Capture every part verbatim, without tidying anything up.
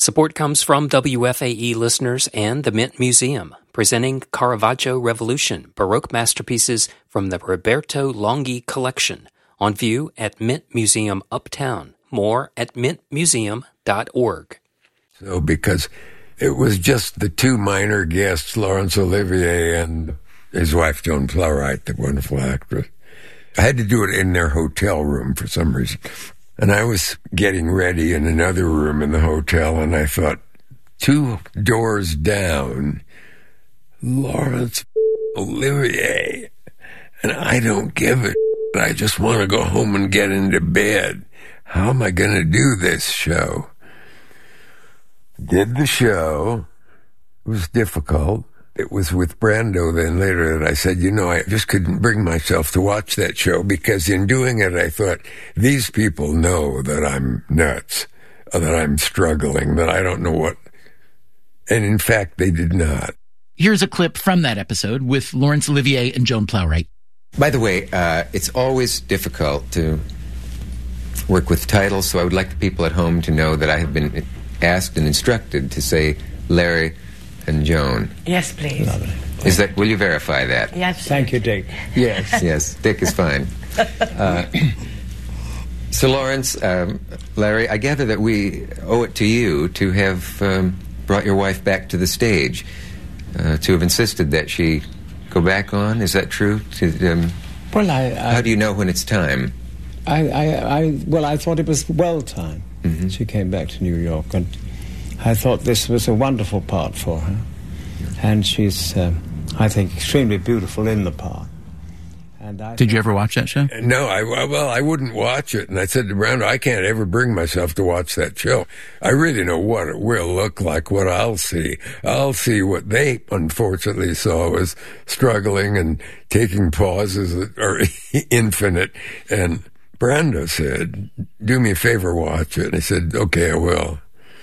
Support comes from W F A E listeners and the Mint Museum, presenting Caravaggio Revolution, Baroque masterpieces from the Roberto Longhi collection, on view at Mint Museum Uptown. More at mint museum dot org. So because it was just the two minor guests, Laurence Olivier and his wife, Joan Plowright, the wonderful actress, I had to do it in their hotel room for some reason. And I was getting ready in another room in the hotel, and I thought, two doors down, Laurence Olivier, and I don't give a shit. I just want to go home and get into bed. How am I going to do this show? Did the show. It was difficult. It was with Brando then later that I said, you know, I just couldn't bring myself to watch that show because in doing it, I thought, these people know that I'm nuts, that I'm struggling, that I don't know what. And in fact, they did not. Here's a clip from that episode with Laurence Olivier and Joan Plowright. By the way, uh, it's always difficult to work with titles, so I would like the people at home to know that I have been asked and instructed to say Larry and Joan. Yes, please. Lovely. Is that? Will you verify that? Yes. Thank you, Dick. Yes. Yes, Dick is fine. Uh, so, Laurence, um, Larry, I gather that we owe it to you to have um, brought your wife back to the stage, uh, to have insisted that she go back on. Is that true? To, um, well, I, I... How do you know when it's time? I, I, I well, I thought it was well time. Mm-hmm. She came back to New York, and I thought this was a wonderful part for her. And she's, um, I think, extremely beautiful in the part. And I Did you ever watch that show? No, I, well, I wouldn't watch it. And I said to Brando, I can't ever bring myself to watch that show. I really know what it will look like, what I'll see. I'll see what they, unfortunately, saw was struggling and taking pauses that are infinite. And Brando said, do me a favor, watch it. And I said, okay, I will.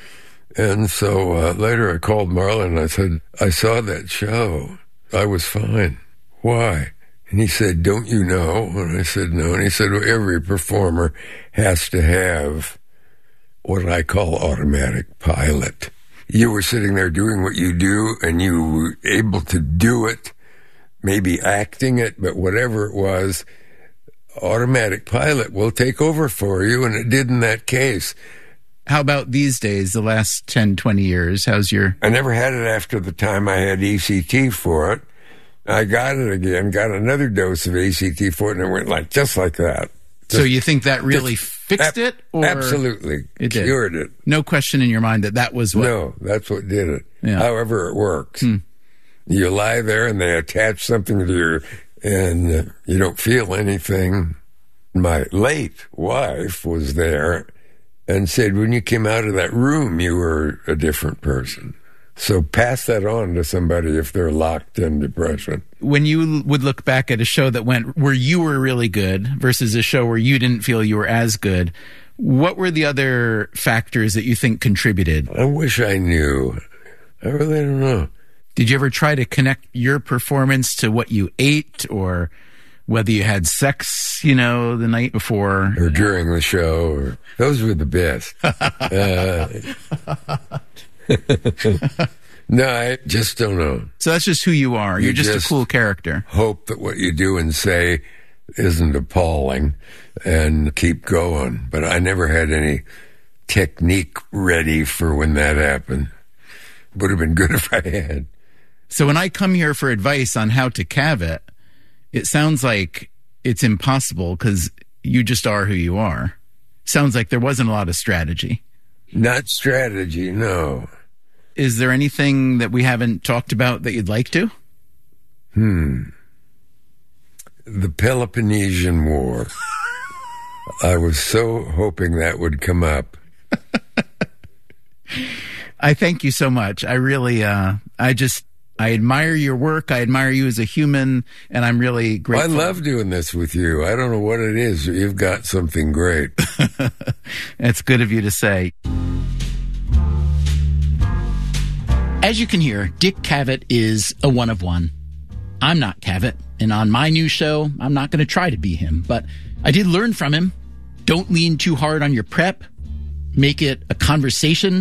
And so uh, later I called Marlon and I said, I saw that show. I was fine. Why? And he said, don't you know? And I said, no. And he said, well, every performer has to have what I call automatic pilot. You were sitting there doing what you do and you were able to do it, maybe acting it, but whatever it was, automatic pilot will take over for you, and it did in that case. How about these days, the last ten, twenty years? How's your... I never had it after the time I had E C T for it. I got it again, got another dose of E C T for it, and it went like just like that. Just, so you think that really fixed ab- it? Or absolutely. It did. Cured it. No question in your mind that that was what... No, that's what did it. Yeah. However it works. Hmm. You lie there and they attach something to your... and uh, you don't feel anything. My late wife was there and said, when you came out of that room, you were a different person. So pass that on to somebody if they're locked in depression. When you would look back at a show that went where you were really good versus a show where you didn't feel you were as good, what were the other factors that you think contributed? I wish I knew. I really don't know. Did you ever try to connect your performance to what you ate or whether you had sex, you know, the night before? Or during the show. Or, those were the best. uh, no, I just don't know. So that's just who you are. You're you just, just a cool character. Hope that what you do and say isn't appalling and keep going. But I never had any technique ready for when that happened. Would have been good if I had. So when I come here for advice on how to cav it, it sounds like it's impossible because you just are who you are. Sounds like there wasn't a lot of strategy. Not strategy, no. Is there anything that we haven't talked about that you'd like to? Hmm. The Peloponnesian War. I was so hoping that would come up. I thank you so much. I really, uh, I just, I admire your work. I admire you as a human, and I'm really grateful. I love doing this with you. I don't know what it is. You've got something great. It's good of you to say. As you can hear, Dick Cavett is a one of one. I'm not Cavett, and on my new show, I'm not going to try to be him, but I did learn from him. Don't lean too hard on your prep. Make it a conversation.